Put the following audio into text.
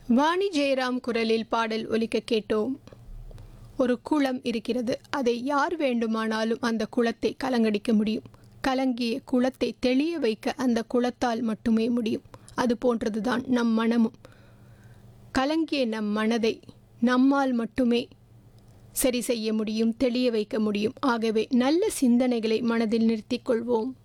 வாணி ஜெயராம் குரலில் பாடல் ஒலிக்க கேட்டோம். ஒரு குளம் இருக்கிறது. அதை யார் வேண்டுமானாலும் அந்த குளத்தை கலங்கடிக்க முடியும். கலங்கிய குளத்தை தெளிய வைக்க அந்த குளத்தால் மட்டுமே முடியும். அது போன்றதுதான் நம் மனமும். கலங்கிய நம் மனதை நம்மால் மட்டுமே சரி செய்ய முடியும், தெளிய வைக்க முடியும். ஆகவே நல்ல சிந்தனைகளை மனதில் நிறுத்திக் கொள்வோம்.